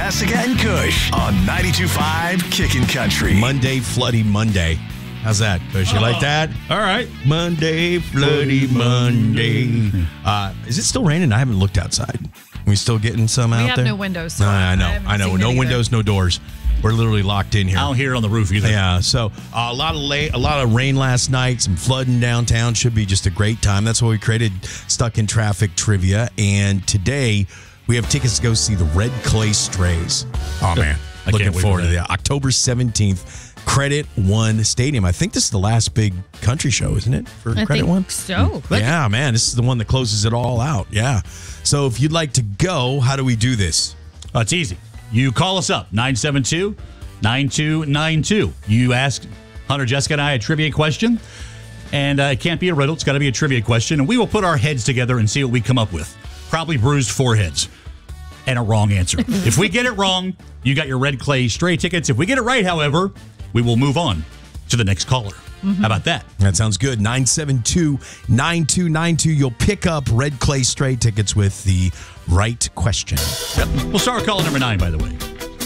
Jessica and Kush on 92.5 Kickin' Country. Monday, Floody Monday. How's that, Kush? You like that? All right. Monday, Floody Monday. Is it still raining? I haven't looked outside. We still getting some out there? We have no windows. So I know. No windows, no doors. We're literally locked in here. I don't hear it on the roof either. Yeah, so a lot of rain last night, some flooding downtown. Should be just a great time. That's why we created Stuck in Traffic Trivia. And today we have tickets to go see the Red Clay Strays. Oh, man. Looking forward to that. October 17th. Credit One Stadium. I think this is the last big country show, isn't it? For Credit One? So. Yeah, man. This is the one that closes it all out. Yeah. So if you'd like to go, how do we do this? It's easy. You call us up, 972-9292. You ask Hunter, Jessica, and I a trivia question. And it can't be a riddle. It's got to be a trivia question. And we will put our heads together and see what we come up with. Probably bruised foreheads and a wrong answer. If we get it wrong, you got your Red Clay Stray tickets. If we get it right, however, we will move on to the next caller. How about that? That sounds good. 972-9292. You'll pick up Red Clay Stray tickets with the right question. Yep. We'll start with caller number 9, by the way.